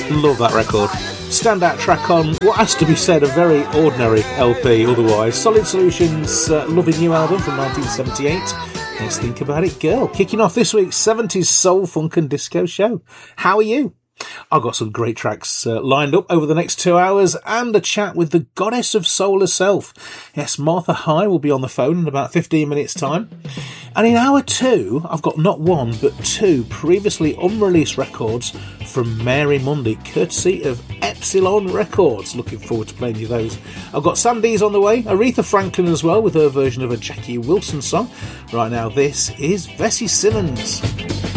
Love that record. Standout track on what has to be said a very ordinary LP otherwise. Solid Solutions' Loving You album from 1978. Let's think about it, girl. Kicking off this week's 70s soul, funk and disco show. How are you? I've got some great tracks lined up over the next 2 hours and a chat with the goddess of soul herself. Yes, Martha High will be on the phone in about 15 minutes' time. And in hour 2, I've got not one, but 2 previously unreleased records from Mary Mundy, courtesy of Epsilon Records. Looking forward to playing you those. I've got Sam Dees on the way, Aretha Franklin as well, with her version of a Jackie Wilson song. Right now, this is Vesey Simmons.